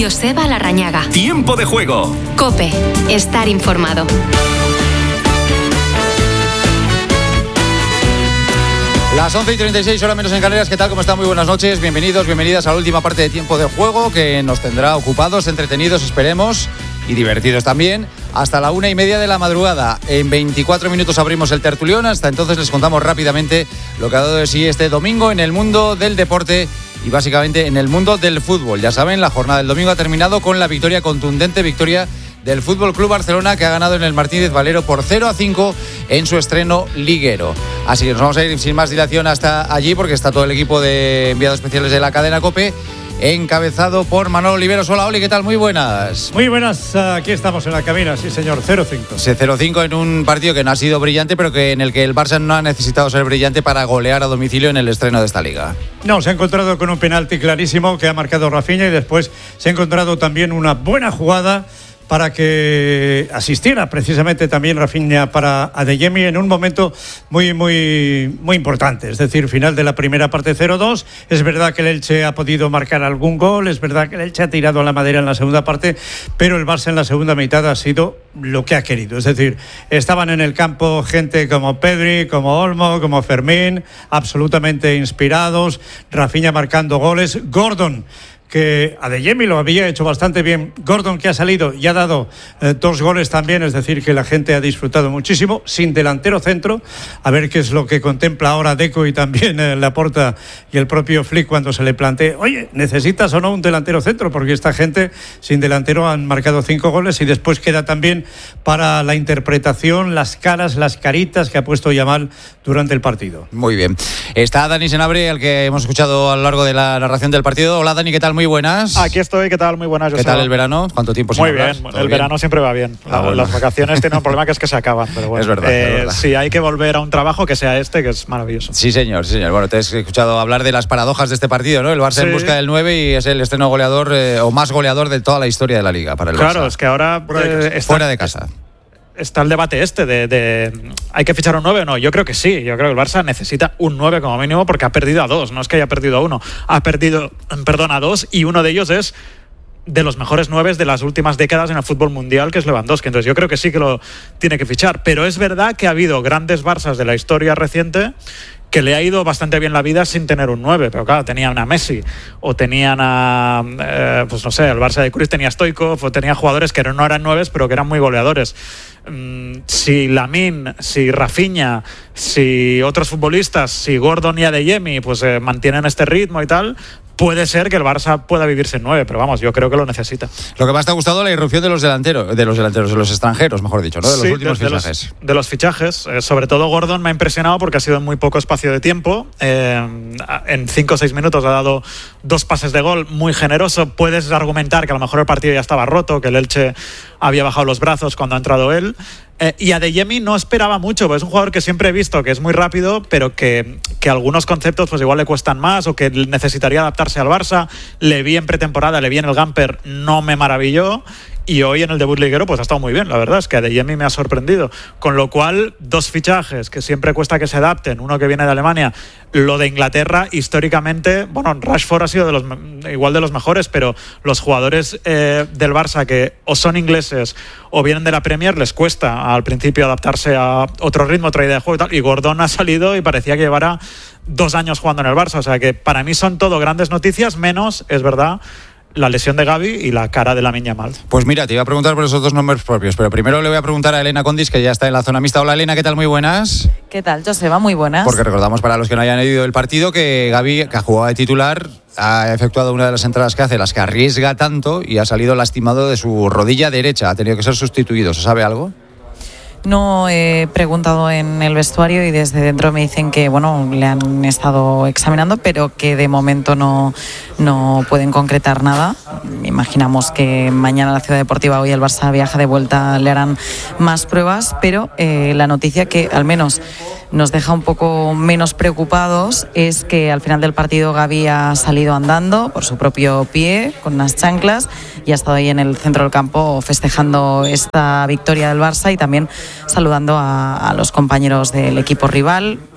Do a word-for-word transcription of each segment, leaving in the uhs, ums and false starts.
Joseba Larrañaga. Tiempo de juego. COPE. Estar informado. Las once y treinta y seis, hora menos en Canarias. ¿Qué tal? ¿Cómo están? Muy buenas noches. Bienvenidos, bienvenidas a la última parte de Tiempo de Juego, que nos tendrá ocupados, entretenidos, esperemos, y divertidos también, hasta la una y media de la madrugada. En veinticuatro minutos abrimos el tertulión. Hasta entonces les contamos rápidamente lo que ha dado de sí este domingo en el mundo del deporte y básicamente en el mundo del fútbol. Ya saben, la jornada del domingo ha terminado con la victoria contundente, victoria del F C Barcelona, que ha ganado en el Martínez Valero por cero a cinco en su estreno liguero. Así que nos vamos a ir sin más dilación hasta allí, porque está todo el equipo de enviados especiales de la cadena COPE, encabezado por Manolo Oliveros. Hola, Oli, ¿qué tal? Muy buenas. Muy buenas, aquí estamos en la cabina, sí señor, cero cinco. cero cinco en un partido que no ha sido brillante, pero que en el que el Barça no ha necesitado ser brillante para golear a domicilio en el estreno de esta liga. No, se ha encontrado con un penalti clarísimo que ha marcado Rafinha, y después se ha encontrado también una buena jugada para que asistiera precisamente también Rafinha para Adeyemi en un momento muy, muy, muy importante. Es decir, final de la primera parte cero dos. Es verdad que el Elche ha podido marcar algún gol, es verdad que el Elche ha tirado a la madera en la segunda parte, pero el Barça en la segunda mitad ha sido lo que ha querido. Es decir, estaban en el campo gente como Pedri, como Olmo, como Fermín, absolutamente inspirados. Rafinha marcando goles. Gordon, que Adeyemi lo había hecho bastante bien. Gordon, que ha salido y ha dado eh, dos goles también, es decir, que la gente ha disfrutado muchísimo, sin delantero centro. A ver qué es lo que contempla ahora Deco y también eh, Laporta y el propio Flick cuando se le plantee, oye, ¿necesitas o no un delantero centro? Porque esta gente sin delantero han marcado cinco goles, y después queda también para la interpretación las caras, las caritas que ha puesto Yamal durante el partido. Muy bien. Está Dani Senabre, al que hemos escuchado a lo largo de la narración del partido. Hola, Dani, ¿qué tal? Muy buenas. Aquí estoy, ¿qué tal? Muy buenas. ¿Qué tal el verano? ¿Cuánto tiempo sin Muy hablar? bien, el bien? verano siempre va bien. Ah, bueno. Las vacaciones tienen un problema, que es que se acaban, pero bueno. Es verdad, eh, es verdad. Sí, hay que volver a un trabajo que sea este, que es maravilloso. Sí, señor, sí, señor. Bueno, te he escuchado hablar de las paradojas de este partido, ¿no? El Barça Sí. en busca del nueve y es el estreno goleador eh, o más goleador de toda la historia de la Liga para el Barça. Claro, es que ahora eh, está, fuera de casa. Está el debate este de, de ¿hay que fichar un nueve o no? Yo creo que sí. Yo creo que el Barça necesita un nueve como mínimo, porque ha perdido a dos. No es que haya perdido a uno. Ha perdido, perdón, a dos, y uno de ellos es de los mejores nueves de las últimas décadas en el fútbol mundial, que es Lewandowski. Entonces yo creo que sí que lo tiene que fichar. Pero es verdad que ha habido grandes Barças de la historia reciente que le ha ido bastante bien la vida sin tener un nueve, pero claro, tenían a Messi, o tenían a, eh, pues no sé, el Barça de Cruz tenía a Stoichkov, o tenía jugadores que no eran nueves, pero que eran muy goleadores. Mm, si Lamine, si Rafinha, si otros futbolistas, si Gordon y Adeyemi, pues eh, mantienen este ritmo y tal, puede ser que el Barça pueda vivirse en nueve, pero vamos, yo creo que lo necesita. Lo que más te ha gustado, la irrupción de los delanteros, de los delanteros, de los extranjeros, mejor dicho, ¿no? De los sí, últimos de, de fichajes. Los, de los fichajes, eh, sobre todo Gordon me ha impresionado porque ha sido en muy poco espacio de tiempo. Eh, en cinco o seis minutos ha dado dos pases de gol, muy generoso. Puedes argumentar que a lo mejor el partido ya estaba roto, que el Elche había bajado los brazos cuando ha entrado él. Eh, y Adeyemi no esperaba mucho, porque es un jugador que siempre he visto que es muy rápido, pero que, que algunos conceptos pues igual le cuestan más, o que necesitaría adaptarse al Barça. Le vi en pretemporada, le vi en el Gamper, no me maravilló. Y hoy en el debut liguero pues ha estado muy bien, la verdad es que Adeyemi me ha sorprendido. Con lo cual, dos fichajes que siempre cuesta que se adapten, uno que viene de Alemania. Lo de Inglaterra, históricamente, bueno, Rashford ha sido de los, igual de los mejores, pero los jugadores eh, del Barça que o son ingleses o vienen de la Premier, les cuesta al principio adaptarse a otro ritmo, otra idea de juego y tal. Y Gordon ha salido y parecía que llevara dos años jugando en el Barça, o sea que para mí son todo grandes noticias, menos, es verdad, la lesión de Gavi y la cara de Lamine Yamal. Pues mira, te iba a preguntar por esos dos nombres propios, pero primero le voy a preguntar a Elena Condis, que ya está en la zona mixta. Hola, Elena, ¿qué tal? Muy buenas. ¿Qué tal, Joseba? Muy buenas. Porque recordamos, para los que no hayan oído el partido, que Gavi, que ha jugado de titular, ha efectuado una de las entradas que hace, las que arriesga tanto, y ha salido lastimado de su rodilla derecha. Ha tenido que ser sustituido. ¿Se sabe algo? No he preguntado en el vestuario y desde dentro me dicen que bueno, le han estado examinando, pero que de momento no, no pueden concretar nada. Imaginamos que mañana a la Ciudad Deportiva, hoy el Barça viaja de vuelta, le harán más pruebas, pero eh, la noticia que al menos nos deja un poco menos preocupados es que al final del partido Gavi ha salido andando por su propio pie con unas chanclas y ha estado ahí en el centro del campo festejando esta victoria del Barça y también saludando a, a los compañeros del equipo rival.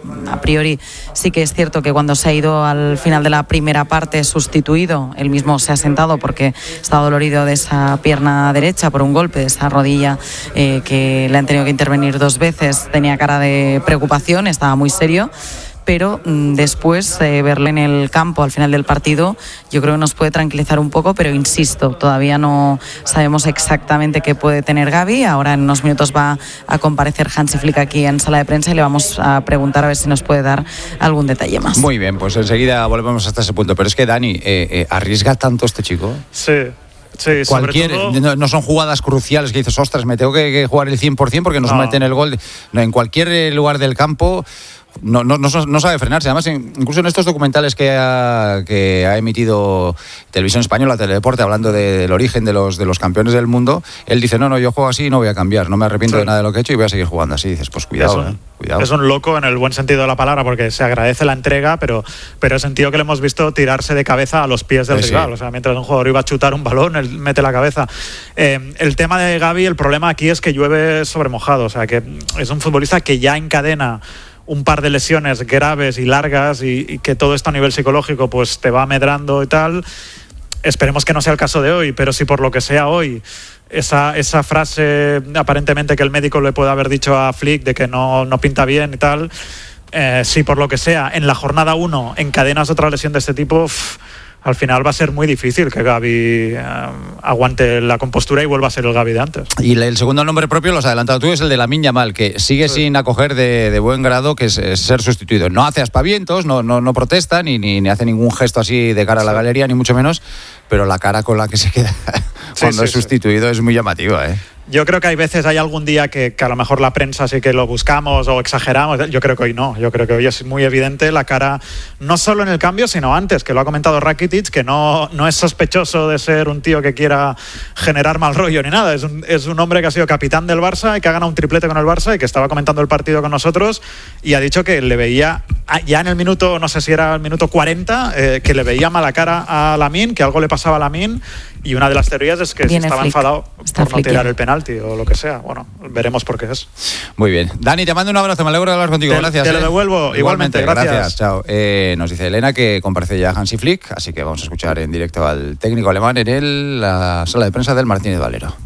a priori sí que es cierto que cuando se ha ido al final de la primera parte sustituido, él mismo se ha sentado porque estaba dolorido de esa pierna derecha por un golpe, de esa rodilla eh, que le han tenido que intervenir dos veces, tenía cara de preocupación, estaba muy serio. Pero mmm, después eh, verle en el campo al final del partido yo creo que nos puede tranquilizar un poco, pero insisto, todavía no sabemos exactamente qué puede tener Gavi. Ahora en unos minutos va a comparecer Hansi Flick aquí en sala de prensa y le vamos a preguntar a ver si nos puede dar algún detalle más. Muy bien, pues enseguida volvemos hasta ese punto, pero es que Dani, eh, eh, ¿arriesga tanto este chico? Sí. Sí, Cualquier, sobre todo... no, no son jugadas cruciales que dices, ostras, me tengo que, que jugar el cien por ciento porque nos no. meten el gol. No, en cualquier lugar del campo no, no, no, no sabe frenarse. Además, incluso en estos documentales que ha, que ha emitido Televisión Española, Teledeporte, hablando de, del origen de los, de los campeones del mundo, él dice, no, no, yo juego así y no voy a cambiar, no me arrepiento sí. de nada de lo que he hecho y voy a seguir jugando así. Y dices, pues cuidado, es un, eh, cuidado. Es un loco en el buen sentido de la palabra, porque se agradece la entrega, pero, pero he sentido que le hemos visto tirarse de cabeza a los pies del sí, rival. Sí. O sea, mientras un jugador iba a chutar un balón, él mete la cabeza. Eh, el tema de Gavi, el problema aquí es que llueve sobre mojado. O sea, que es un futbolista que ya encadena un par de lesiones graves y largas y, y que todo esto a nivel psicológico pues te va medrando y tal. Esperemos que no sea el caso de hoy, pero si por lo que sea hoy esa, esa frase aparentemente que el médico le puede haber dicho a Flick de que no, no pinta bien y tal, eh, si por lo que sea en la jornada uno encadenas otra lesión de este tipo, uff, al final va a ser muy difícil que Gavi eh, aguante la compostura y vuelva a ser el Gavi de antes. Y el segundo nombre propio, lo has adelantado tú, es el de Lamine Yamal, que sigue sí. sin acoger de, de buen grado, que es, es ser sustituido. No hace aspavientos, no, no, no protesta, ni, ni, ni hace ningún gesto así de cara a la sí. galería, ni mucho menos, pero la cara con la que se queda cuando sí, sí, es sustituido sí. es muy llamativa, ¿eh? Yo creo que hay veces, hay algún día que, que a lo mejor la prensa sí que lo buscamos o exageramos. Yo creo que hoy no. Yo creo que hoy es muy evidente la cara, no solo en el cambio, sino antes, que lo ha comentado Rakitic, que no, no es sospechoso de ser un tío que quiera generar mal rollo ni nada. Es un, es un hombre que ha sido capitán del Barça y que ha ganado un triplete con el Barça y que estaba comentando el partido con nosotros y ha dicho que le veía, ya en el minuto, no sé si era el minuto cuarenta, eh, que le veía mala cara a Lamine, que algo le pasaba a Lamine. Y una de las teorías es que si estaba Flick. enfadado Está por no tirar el penalti o lo que sea. Bueno, veremos por qué es. Muy bien. Dani, te mando un abrazo, me alegro de hablar contigo. Te, gracias. Te lo eh. devuelvo. Igualmente, Igualmente gracias. gracias. Chao. Eh, nos dice Elena que comparece ya Hansi Flick, así que vamos a escuchar en directo al técnico alemán en el, la sala de prensa del Martínez Valero.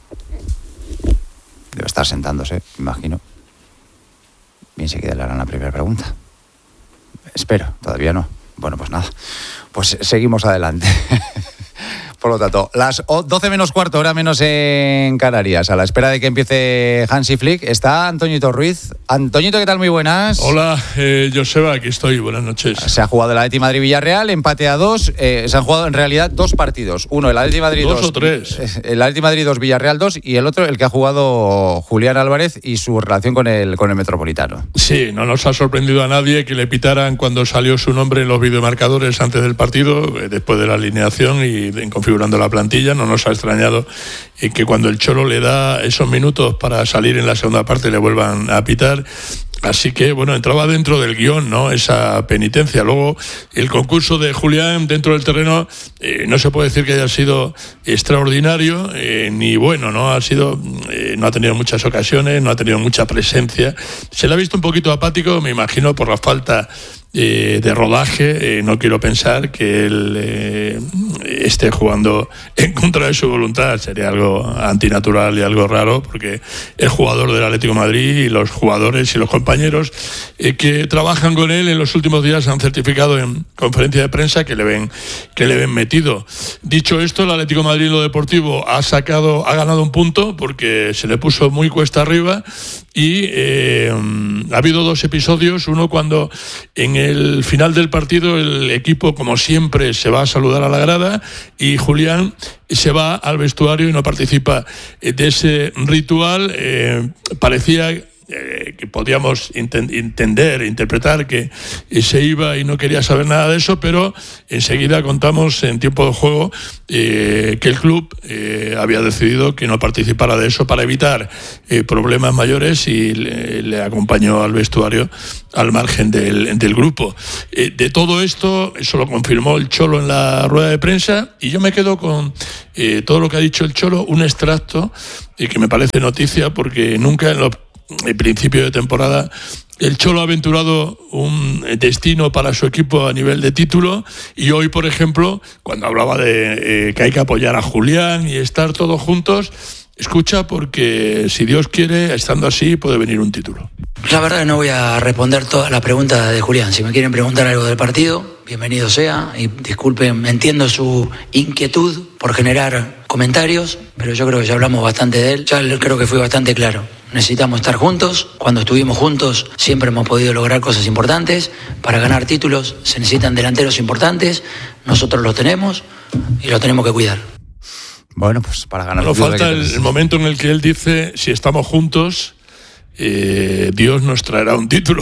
Debe estar sentándose, me imagino. Bien, enseguida le harán la primera pregunta. Espero, todavía no. Bueno, pues nada. Pues seguimos adelante. Por lo tanto, las doce menos cuarto, hora menos en Canarias. A la espera de que empiece Hansi Flick, está Antoñito Ruiz. Antoñito, ¿qué tal? Muy buenas. Hola, eh, Joseba, aquí estoy. Buenas noches. Se ha jugado el Atleti Madrid-Villarreal, empate a dos. Eh, se han jugado en realidad dos partidos. Uno, el Atleti Madrid dos. ¿Dos o tres? El Atleti Madrid dos, Villarreal dos. Y el otro, el que ha jugado Julián Álvarez y su relación con el, con el Metropolitano. Sí, no nos ha sorprendido a nadie que le pitaran cuando salió su nombre en los videomarcadores antes del partido, después de la alineación y en configuración la plantilla. No nos ha extrañado eh, que cuando el Cholo le da esos minutos para salir en la segunda parte le vuelvan a pitar. Así que, bueno, entraba dentro del guión, ¿no? Esa penitencia. Luego, el concurso de Julián dentro del terreno eh, no se puede decir que haya sido extraordinario eh, ni bueno, ¿no? Ha sido, eh, no ha tenido muchas ocasiones, no ha tenido mucha presencia. Se le ha visto un poquito apático, me imagino, por la falta Eh, de rodaje. Eh, no quiero pensar que él eh, esté jugando en contra de su voluntad. Sería algo antinatural y algo raro, porque el jugador del Atlético de Madrid y los jugadores y los compañeros eh, que trabajan con él en los últimos días han certificado en conferencia de prensa que le ven que le ven metido. Dicho esto, el Atlético de Madrid en lo deportivo ha sacado, ha ganado un punto porque se le puso muy cuesta arriba. Y eh, ha habido dos episodios, uno cuando en el final del partido el equipo, como siempre, se va a saludar a la grada y Julián se va al vestuario y no participa de ese ritual. Eh, parecía Eh, que podíamos int- entender, interpretar que se iba y no quería saber nada de eso, pero enseguida contamos en tiempo de juego eh, que el club eh, había decidido que no participara de eso para evitar eh, problemas mayores y le, le acompañó al vestuario al margen del, del grupo. Eh, de todo esto, eso lo confirmó el Cholo en la rueda de prensa y yo me quedo con eh, todo lo que ha dicho el Cholo, un extracto eh, que me parece noticia porque nunca en los el principio de temporada, el Cholo ha aventurado un destino para su equipo a nivel de título, y hoy, por ejemplo, cuando hablaba de eh, que hay que apoyar a Julián y estar todos juntos, escucha, porque si Dios quiere, estando así, puede venir un título. La verdad que no voy a responder todas las preguntas de Julián. Si me quieren preguntar algo del partido, bienvenido sea. Y disculpen, entiendo su inquietud por generar comentarios, pero yo creo que ya hablamos bastante de él. Ya creo que fui bastante claro. Necesitamos estar juntos. Cuando estuvimos juntos siempre hemos podido lograr cosas importantes. Para ganar títulos se necesitan delanteros importantes. Nosotros los tenemos y los tenemos que cuidar. Bueno, pues para ganar... No falta el, el momento en el que él dice, si estamos juntos, eh, Dios nos traerá un título.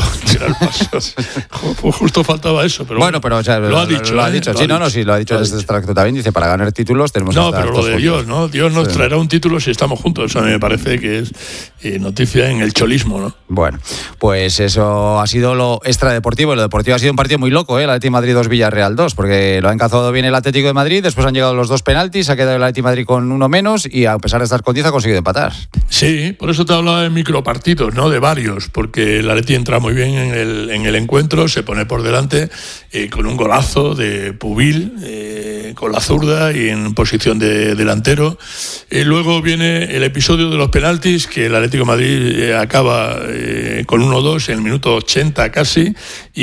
Justo faltaba eso. Pero bueno, pero o sea, lo ha dicho. Lo ha ¿eh? dicho, lo sí, ha no, dicho. no, sí, lo ha dicho desde este extracto también. Dice, para ganar títulos tenemos no, que estar No, pero lo de juntos. Dios, ¿no? Dios nos sí. traerá un título si estamos juntos. Eso a mí me parece que es eh, noticia en el cholismo, ¿no? Bueno, pues eso ha sido lo extradeportivo. Lo deportivo ha sido un partido muy loco, ¿eh? El Atlético de Madrid dos, Villarreal dos, porque lo ha encazado bien el Atlético de Madrid, después han llegado los dos penaltis, ha quedado el Atlético de Madrid con uno menos y a pesar de estar con diez ha conseguido empatar. Sí, por eso te hablaba de micropartidos, ¿no? De varios, porque el Atleti entra muy bien en el, en el encuentro, se pone por delante eh, con un golazo de Pubil, eh, con la zurda y en posición de delantero. Eh, luego viene el episodio de los penaltis, que el Atlético de Madrid eh, acaba eh, con uno dos en el minuto ochenta casi,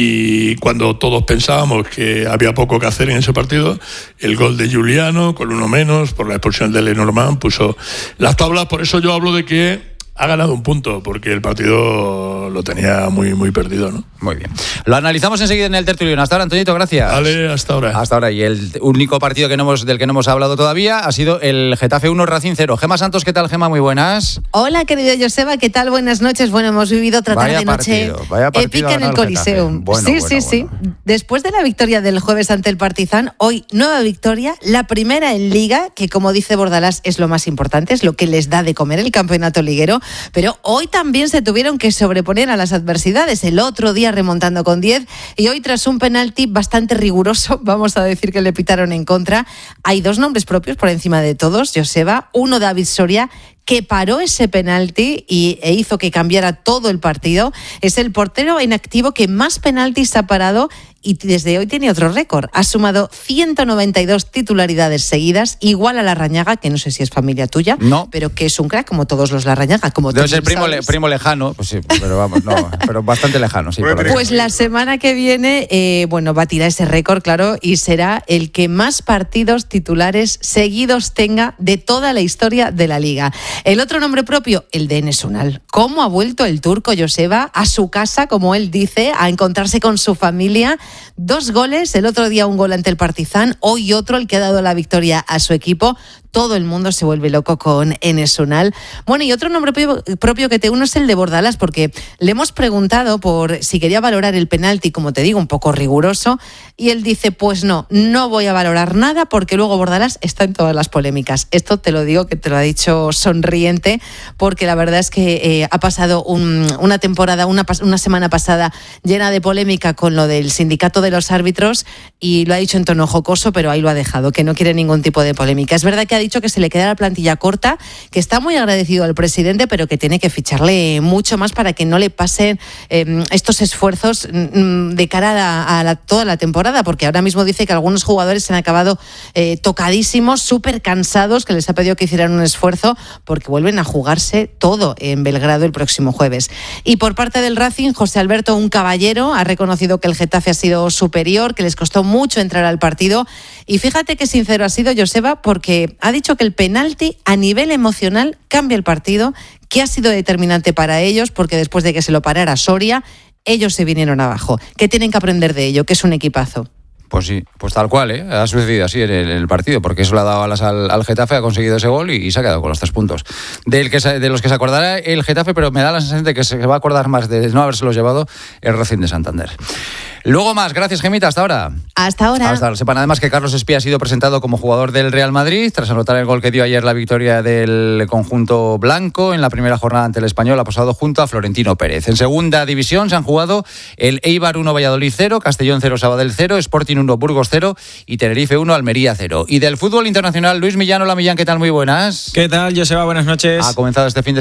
y cuando todos pensábamos que había poco que hacer en ese partido, el gol de Giuliano, con uno menos, por la expulsión de Lenormand, puso las tablas. Por eso yo hablo de que ha ganado un punto, porque el partido lo tenía muy, muy perdido, ¿no? Muy bien. Lo analizamos enseguida en el tertulión. Hasta ahora, Antoñito, gracias. Vale, hasta ahora. Hasta ahora. Y el único partido que no hemos, del que no hemos hablado todavía ha sido el Getafe uno, Racing cero. Gema Santos, ¿qué tal, Gema? Muy buenas. Hola, querido Joseba, ¿qué tal? Buenas noches. Bueno, hemos vivido otra Vaya tarde-noche épica en el Coliseum. Bueno, sí, bueno, sí, sí. bueno. Después de la victoria del jueves ante el Partizan, hoy nueva victoria, la primera en Liga, que como dice Bordalás es lo más importante, es lo que les da de comer el campeonato liguero, pero hoy también se tuvieron que sobreponer a las adversidades. El otro día remontando con diez y hoy tras un penalti bastante riguroso, vamos a decir que le pitaron en contra. Hay dos nombres propios por encima de todos, Joseba. Uno, David Soria, que paró ese penalti y, e hizo que cambiara todo el partido. Es el portero en activo que más penaltis ha parado y desde hoy tiene otro récord. Ha sumado ciento noventa y dos titularidades seguidas, igual a Larrañaga, que no sé si es familia tuya, no, pero que es un crack como todos los Larrañaga. Como debe tú ser primo, le, primo lejano, pues sí, pero vamos, no, pero bastante lejano, sí. Por pues la semana que viene, eh, bueno, batirá ese récord, claro, y será el que más partidos titulares seguidos tenga de toda la historia de la Liga. El otro nombre propio, el de Enes Unal. ¿Cómo ha vuelto el turco Joseba a su casa, como él dice, a encontrarse con su familia? Dos goles, el otro día un gol ante el Partizan, hoy otro, el que ha dado la victoria a su equipo. Todo el mundo se vuelve loco con Enes Unal. Bueno, y otro nombre propio que te uno es el de Bordalás, porque le hemos preguntado por si quería valorar el penalti, como te digo, un poco riguroso, y él dice, pues no, no voy a valorar nada, porque luego Bordalás está en todas las polémicas. Esto te lo digo, que te lo ha dicho sonriente, porque la verdad es que eh, ha pasado un, una temporada, una, una semana pasada llena de polémica con lo del sindicato de los árbitros, y lo ha dicho en tono jocoso, pero ahí lo ha dejado, que no quiere ningún tipo de polémica. Es verdad que ha dicho que se le queda la plantilla corta, que está muy agradecido al presidente, pero que tiene que ficharle mucho más para que no le pasen eh, estos esfuerzos mm, de cara a, la, a la, toda la temporada, porque ahora mismo dice que algunos jugadores se han acabado eh, tocadísimos, súper cansados, que les ha pedido que hicieran un esfuerzo porque vuelven a jugarse todo en Belgrado el próximo jueves. Y por parte del Racing, José Alberto, un caballero, ha reconocido que el Getafe ha sido superior, que les costó mucho entrar al partido, y fíjate qué sincero ha sido Joseba, porque ha dicho que el penalti a nivel emocional cambia el partido, que ha sido determinante para ellos, porque después de que se lo parara Soria, ellos se vinieron abajo, que tienen que aprender de ello, que es un equipazo. Pues sí, pues tal cual, ¿eh? Ha sucedido así en el, en el partido, porque eso le ha dado alas al, al Getafe, ha conseguido ese gol y, y se ha quedado con los tres puntos. Del que se, de los que se acordará el Getafe, pero me da la sensación de que se va a acordar más de no habérselos llevado el Racing de Santander. Luego más, gracias Gemita, hasta ahora. Hasta ahora. Hasta ahora. Sepan además que Carlos Espía ha sido presentado como jugador del Real Madrid tras anotar el gol que dio ayer la victoria del conjunto blanco en la primera jornada ante el Español, apostado junto a Florentino Pérez. En segunda división se han jugado el Eibar uno, Valladolid cero, Castellón cero, Sabadell cero, Sporting uno, Burgos cero y Tenerife uno, Almería cero. Y del fútbol internacional, Luis Millán. Hola Millán, ¿qué tal? Muy buenas. ¿Qué tal, Joseba? Buenas noches. Ha comenzado este fin de